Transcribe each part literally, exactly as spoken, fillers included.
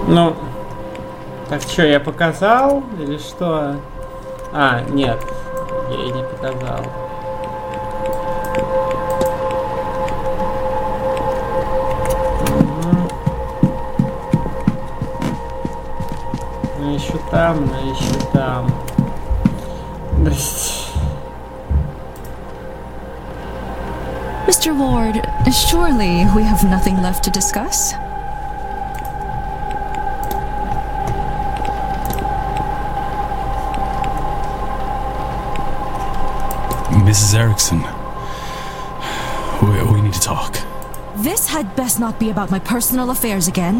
Ну, так что, я показал или что? А, нет, я и не показал. Угу. Ну еще там, ну еще там. Mister Ward, surely we have nothing left to discuss? Missus Erickson, we, we need to talk. This had best not be about my personal affairs again.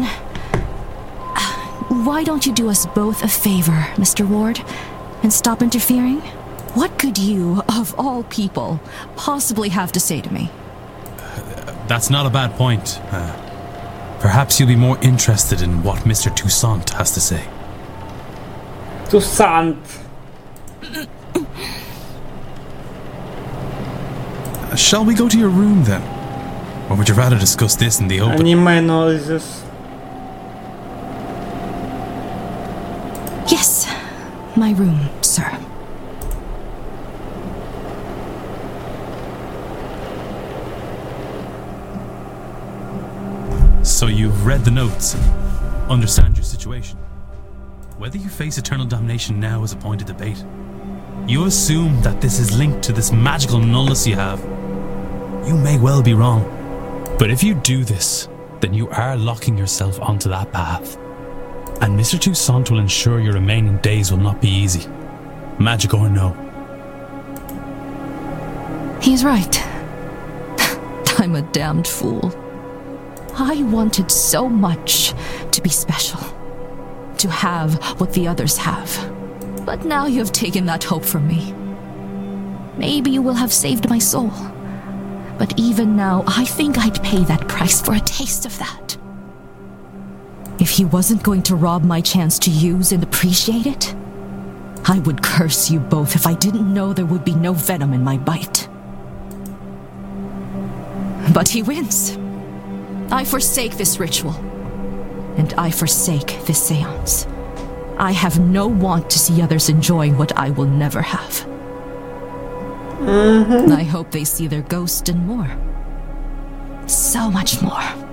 Why don't you do us both a favor, Mister Ward, and stop interfering? What could you, of all people, possibly have to say to me? Uh, that's not a bad point. Uh, perhaps you'll be more interested in what Mister Toussaint has to say. Toussaint. Uh, shall we go to your room then? Or would you rather discuss this in the open? Anime noises. Yes, my room, sir. So you've read the notes and understand your situation. Whether you face eternal damnation now is a point of debate. You assume that this is linked to this magical nullness you have. You may well be wrong. But if you do this, then you are locking yourself onto that path. And Mister Toussaint will ensure your remaining days will not be easy. Magic or no. He's right. I'm a damned fool. I wanted so much to be special, to have what the others have. But now you have taken that hope from me. Maybe you will have saved my soul. But even now, I think I'd pay that price for a taste of that. If he wasn't going to rob my chance to use and appreciate it, I would curse you both if I didn't know there would be no venom in my bite. But he wins. I forsake this ritual, and I forsake this seance. I have no want to see others enjoying what I will never have. Mm-hmm. I hope they see their ghost and more. So much more.